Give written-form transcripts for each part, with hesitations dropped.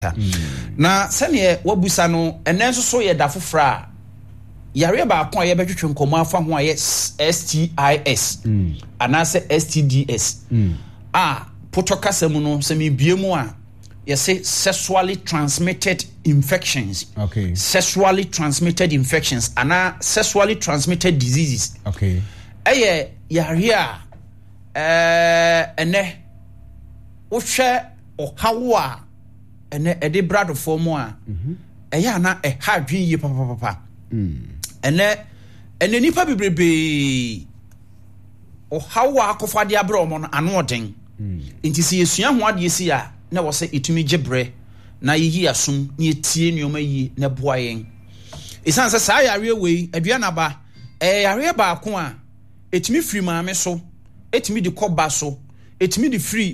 na sene wabusa no enenso so ye da fofra yare ba akon ye betwetwe nkomo afa ho aye STIS anase STDs potokasemu no se me biemu a you say sexually transmitted infections. Okay. Sexually transmitted infections and sexually transmitted diseases. Okay. Yarea ene ohwe ohawa ene ede brado formu a na ha dwen yi papa ene nipa bibrebe ohawa akofade abro mo no ano oden nti se yesua ho ade esi a na wo se etumi gebre na yiyi asum na etie nneoma yi na boa yen isan se sa yare we aduana ba yare ba ko a etumi free maame so etumi di koba so etumi di free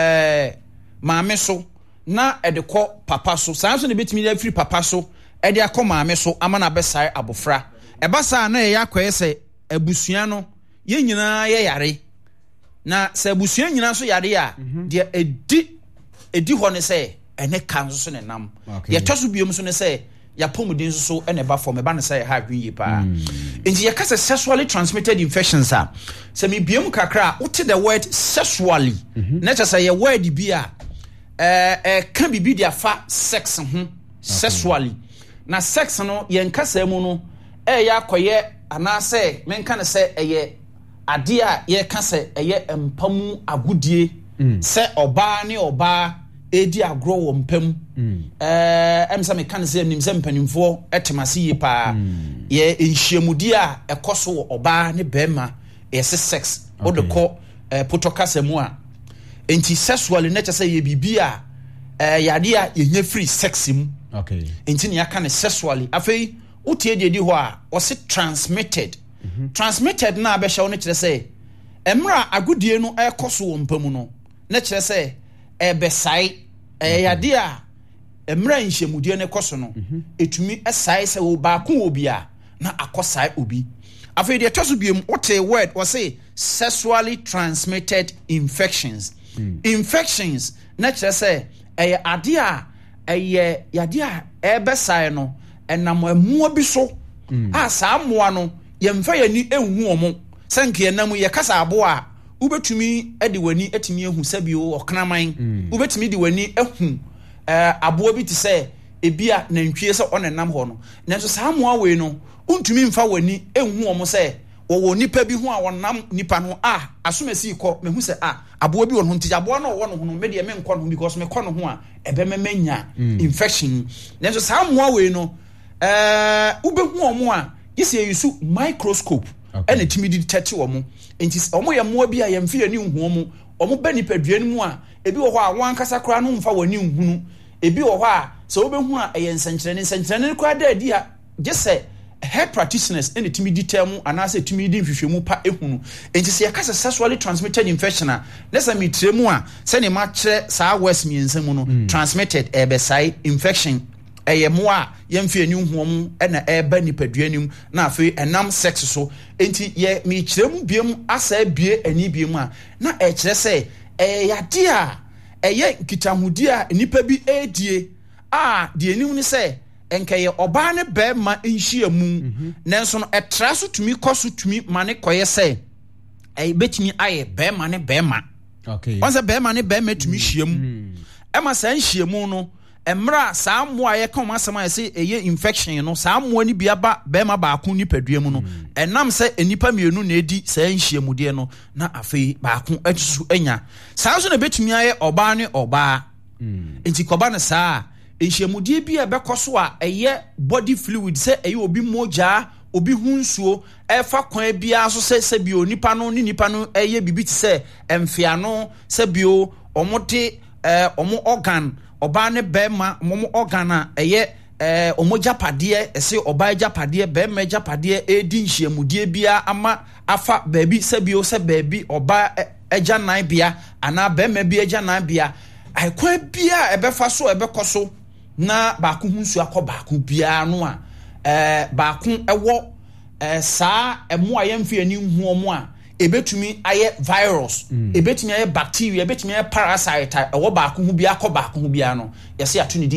maame so na edekọ papa so sanso ne betumi di free papa so ede akọ maame so ama na besai abofra eba sa na ye akoye se abusua no ye nyina ye yare na se abusua nyina so yare a de edi ho ne se ene kan so ne nam ye toso biom so ne se ya pomudin so ene ba form eba ne se ha hwen yi pa nti ye kase sexually transmitted infections a se me biom kakra uti the word sexually na cha say ye word bi a kan bibi dia fa sex ho sexually na sex no ye nkasa mu no ya koye anase menka ne se eye ade a ye kase eye empamu agudie se oba ne oba edi agro wo mpam emsa me kan se nim se mpanimfo etemase yi pa ye enhyiamudi a ekoso wo oba ne bema yes sex odeko potokasa mu a enti sexually nature say ye bibia yade a ye free sex mu okay enti ne aka ne sexually afei utie de di ho a o se transmitted transmitted na abehya wo ne kire say emra agudie no ekoso wo mpam no na kire say ebesai yade a emra nhyiamudie ne koso no etumi esai se wo ba ko obi a na akosai obi afei de toso biem what a word was say sexually transmitted infections infections na kire say ade a yade a ebesai no enam amuo bi so a saa amoa no yemfa yani enhu omo sanke enam ye kasa abo a ubetumi edi wani etimi ehu sabio oknaman ubetumi di wani ehu abo bi ti se ebia nantwie se onenam ho no nanso saa amoa we no untumi mfa wani enhu omo se wo nipa bi ho a wonam nipa no asomasi kọ mehu se abo bi won ho nti abo no wo no ho no me de me nkọ no because me kọ no ho a ebememenya infection nanso saa amoa we no ubehu omo a yesi yusu microscope ene timi di tete omo enti omo ye moa bi a ye mfe ani hu omo omo ba nipa duan mu a ebi wo ho a wan kasa kra no mfa wani nhunu ebi wo ho a so obehu a ye nsankyerene kra da di a gese health practitioners ene timi di temu anase timi di nhwehwemu pa ehunu enti se yakasa sexually transmitted infection a lesa mi tremu a se ne ma kire saa west miensa mu no transmitted ebesai infection eye moa yemfe ani huom na eba nipaduanim na afi enam sex so enti ye mi kirem biem asa bie ani biem a na e kire se yade a eye kitahudi a nipa bi edie de anim ni se enkaye oba ne be ma nhyiamu nanso no etra so tumi koso tumi mane koye se betimi aye be ma ne be ma okay once be ma ne be ma tumi hyiamu ema sa nhyiamu no emra saa moa ye kan masama ye se eye infection no saa moa ni bia ba be ma ba ko nipadua mu no enam se enipa mienu na edi saa nhyiamude no na afei ba ko atusu anya saa so na betumi aye oba ne oba enti koba na saa nhyiamude bia be koso a eye body fluid se eye obi moja obi hunsuo efa kwan bia so se bio nipa no ni nipa no eye bibiti se emfiano se bio omote omo organ oba ne bema momo organa eye omojapade ese oba japade bema japade edi nhyiamudie bia ama afa baabi sebio se baabi oba eja nan bia ana bema bia eja nan bia aikwa bia ebefa so ebekoso na ba ko hunsu akoba ko bia no a ba ko ewo saa emo ayemfe ani hu omo a ebetumi aye virus ebetumi aye bacteria ebetumi aye parasite ɛwɔ baako ho bia kɔ baako ho bia no yɛse ato ne